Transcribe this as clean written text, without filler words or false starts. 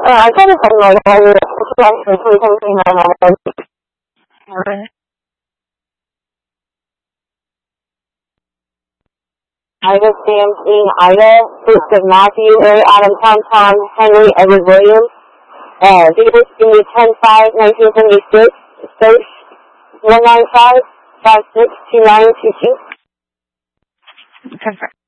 I got it from like all the something Ida Samson, Ida, First of Matthew, Harry Adam Tom Tom, Henry Edward Williams, Davis, give me 10-5-1976, search 195-562922. Confirm.